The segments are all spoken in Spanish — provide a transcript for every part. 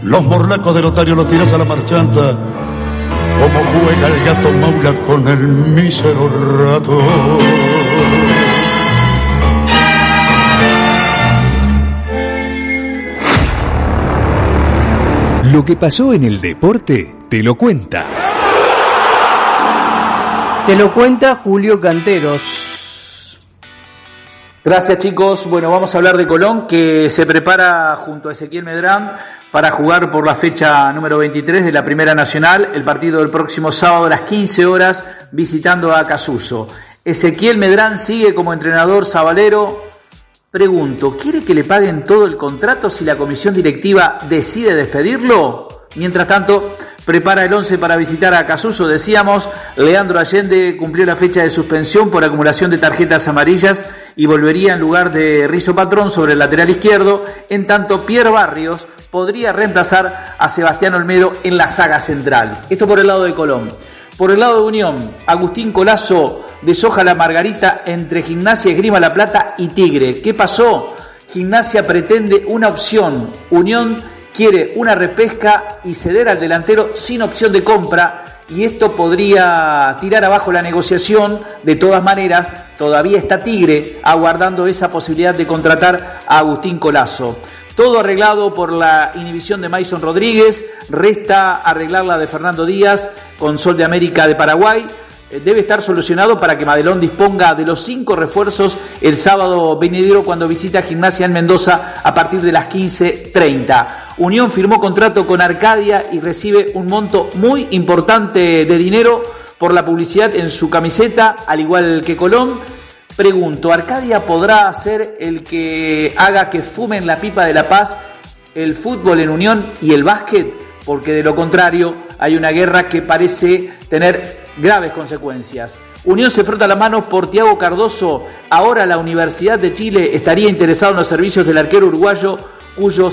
los morlacos del otario los tiras a la marchanta, como juega el gato maula con el mísero rato. Lo que pasó en el deporte, te lo cuenta. Te lo cuenta Julio Canteros. Gracias, chicos. Bueno, vamos a hablar de Colón, que se prepara junto a Ezequiel Medrán para jugar por la fecha número 23 de la Primera Nacional, el partido del próximo sábado a las 15 horas, visitando a Acassuso. Ezequiel Medrán sigue como entrenador sabalero. Pregunto, ¿quiere que le paguen todo el contrato si la comisión directiva decide despedirlo? Mientras tanto, prepara el 11 para visitar a Acassuso. Decíamos, Leandro Allende cumplió la fecha de suspensión por acumulación de tarjetas amarillas y volvería en lugar de Rizo Patrón sobre el lateral izquierdo. En tanto, Pierre Barrios podría reemplazar a Sebastián Olmedo en la saga central. Esto por el lado de Colón. Por el lado de Unión, Agustín Colazo deshoja la margarita entre Gimnasia, Esgrima La Plata y Tigre. ¿Qué pasó? Gimnasia pretende una opción. Unión quiere una repesca y ceder al delantero sin opción de compra. Y esto podría tirar abajo la negociación. De todas maneras, todavía está Tigre aguardando esa posibilidad de contratar a Agustín Colazo. Todo arreglado por la inhibición de Mason Rodríguez. Resta arreglar la de Fernando Díaz con Sol de América de Paraguay. Debe estar solucionado para que Madelón disponga de los 5 refuerzos el sábado venidero cuando visita Gimnasia en Mendoza a partir de las 15:30. Unión firmó contrato con Arcadia y recibe un monto muy importante de dinero por la publicidad en su camiseta, al igual que Colón. Pregunto, ¿Arcadia podrá ser el que haga que fumen la pipa de la paz el fútbol en Unión y el básquet? Porque de lo contrario hay una guerra que parece tener graves consecuencias. Unión se frota las manos por Thiago Cardoso. Ahora la Universidad de Chile estaría interesado en los servicios del arquero uruguayo, cuyo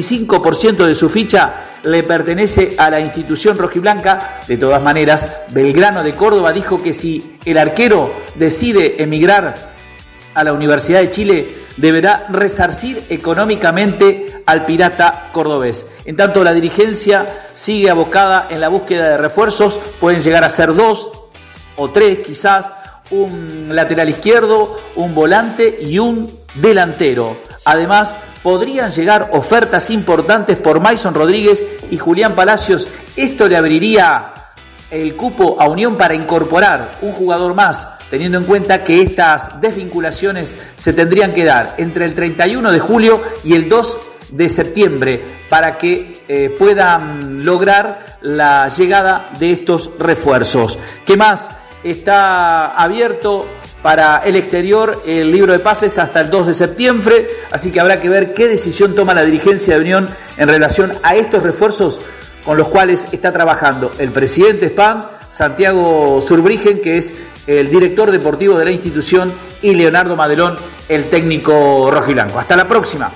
65% de su ficha le pertenece a la institución rojiblanca. De todas maneras, Belgrano de Córdoba dijo que si el arquero decide emigrar a la Universidad de Chile, deberá resarcir económicamente al pirata cordobés. En tanto, la dirigencia sigue abocada en la búsqueda de refuerzos. Pueden llegar a ser 2 o 3 quizás, un lateral izquierdo, un volante y un delantero. Además, podrían llegar ofertas importantes por Mason Rodríguez y Julián Palacios. Esto le abriría el cupo a Unión para incorporar un jugador más, teniendo en cuenta que estas desvinculaciones se tendrían que dar entre el 31 de julio y el 2 de septiembre para que puedan lograr la llegada de estos refuerzos. ¿Qué más? Está abierto para el exterior el libro de pases hasta el 2 de septiembre, así que habrá que ver qué decisión toma la dirigencia de Unión en relación a estos refuerzos con los cuales está trabajando el presidente SPAM, Santiago Zurbrigen, que es el director deportivo de la institución, y Leonardo Madelón, el técnico rojiblanco. Hasta la próxima.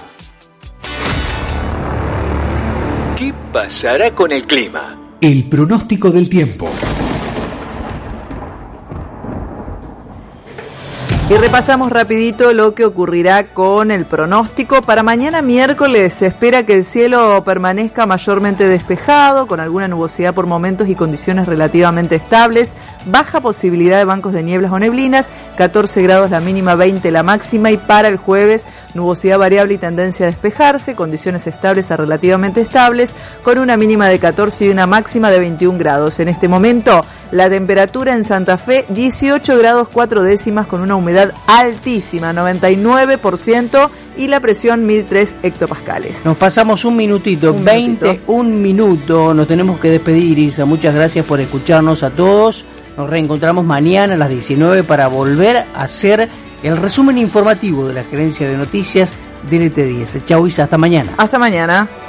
¿Qué pasará con el clima? El pronóstico del tiempo. Y repasamos rapidito lo que ocurrirá con el pronóstico. Para mañana miércoles se espera que el cielo permanezca mayormente despejado, con alguna nubosidad por momentos y condiciones relativamente estables. Baja posibilidad de bancos de nieblas o neblinas, 14 grados la mínima, 20 la máxima. Y para el jueves, nubosidad variable y tendencia a despejarse, condiciones estables a relativamente estables, con una mínima de 14 y una máxima de 21 grados. En este momento, la temperatura en Santa Fe, 18 grados 4 décimas, con una humedad altísima, 99%, y la presión 1003 hectopascales. Nos pasamos un minutito, 21 minutos, nos tenemos que despedir, Isa. Muchas gracias por escucharnos a todos. Nos reencontramos mañana a las 19 para volver a hacer el resumen informativo de la Gerencia de Noticias del ET10. Chau, Isa, hasta mañana. Hasta mañana.